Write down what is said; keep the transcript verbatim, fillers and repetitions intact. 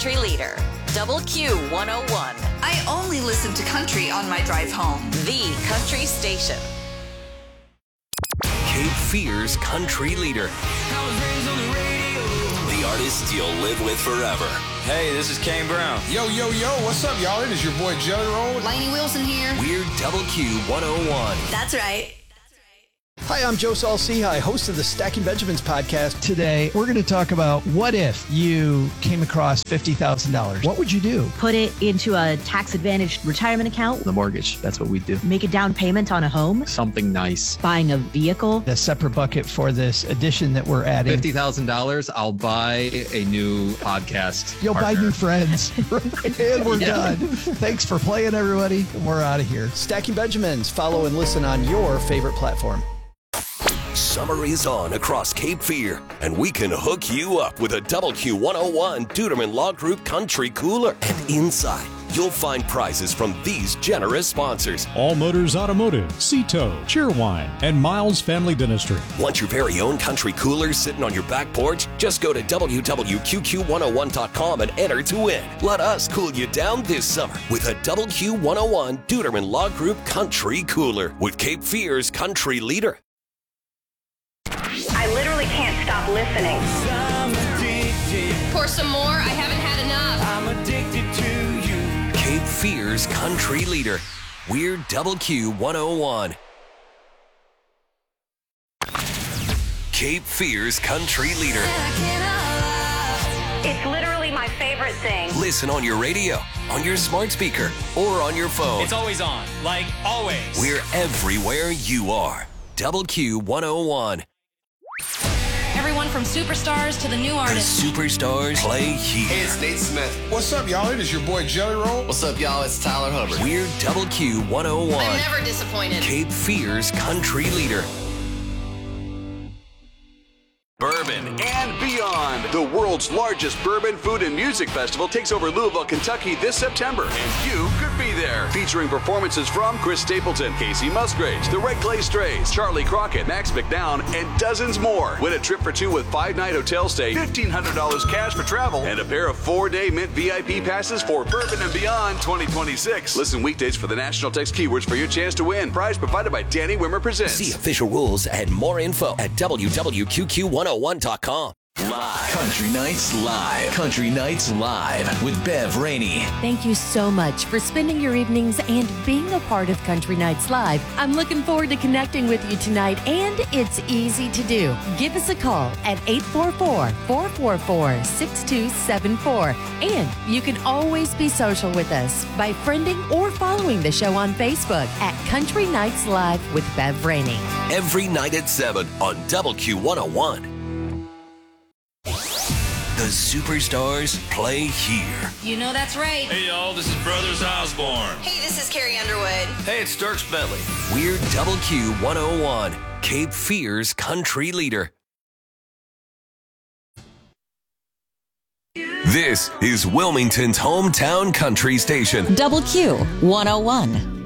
country leader, Double Q one oh one. I only listen to country on my drive home. The country station. Cape Fear's country leader. The artist you'll live with forever. Hey, this is Kane Brown. Yo, yo, yo, what's up, y'all? It is your boy Jelly Roll. Lainey Wilson here. We're Double Q one oh one. That's right. Hi, I'm Joe Saul-Sehy, host of the Stacking Benjamins podcast. Today, we're going to talk about what if you came across fifty thousand dollars. What would you do? Put it into a tax-advantaged retirement account. The mortgage, that's what we do. Make a down payment on a home. Something nice. Buying a vehicle. A separate bucket for this addition that we're adding. fifty thousand dollars, I'll buy a new podcast. You'll partner. buy new friends. And we're Yeah. done. Thanks for playing, everybody. We're out of here. Stacking Benjamins. Follow and listen on your favorite platform. Summer is on across Cape Fear, and we can hook you up with a Double Q one oh one Duderman Law Group Country Cooler. And inside, you'll find prizes from these generous sponsors. All Motors Automotive, Cito, Cheerwine, and Miles Family Dentistry. Want your very own country cooler sitting on your back porch? Just go to w w w dot q q one oh one dot com and enter to win. Let us cool you down this summer with a Double Q one oh one Duderman Law Group Country Cooler with Cape Fear's country leader. I literally can't stop listening. Pour some more. I haven't had enough. I'm addicted to you. Cape Fear's country leader. We're Double Q one oh one. Cape Fear's country leader. It's literally my favorite thing. Listen on your radio, on your smart speaker, or on your phone. It's always on, like always. We're everywhere you are. Double Q one oh one. Everyone from superstars to the new The artists. superstars play here. Hey, it's Nate Smith. What's up, y'all? It is your boy Jelly Roll. What's up, y'all? It's Tyler Hubbard. We're Double Q one oh one. I'm never disappointed. Cape Fear's country leader. Bourbon and beyond. The world's largest bourbon, food, and music festival takes over Louisville, Kentucky this September, and you could be there. Featuring performances from Chris Stapleton, Casey Musgraves, the Red Clay Strays, Charlie Crockett, Max McDown, and dozens more. Win a trip for two with five-night hotel stay, fifteen hundred dollars cash for travel, and a pair of four-day Mint V I P passes for Bourbon and Beyond twenty twenty-six. Listen weekdays for the national text keywords for your chance to win. Prize provided by Danny Wimmer Presents. See official rules and more info at w w w dot q q one oh one dot com. Live. Country Nights Live. Country Nights Live with Bev Rainey. Thank you so much for spending your evenings and being a part of Country Nights Live. I'm looking forward to connecting with you tonight, and it's easy to do. Give us a call at eight four four, four four four, six two seven four. And you can always be social with us by friending or following the show on Facebook at Country Nights Live with Bev Rainey. Every night at seven on Double Q one oh one. The superstars play here. You know that's right. Hey, y'all, this is Brothers Osborne. Hey, this is Carrie Underwood. Hey, it's Dierks Bentley. We're Double Q one oh one, Cape Fear's country leader. This is Wilmington's hometown country station. Double Q one oh one.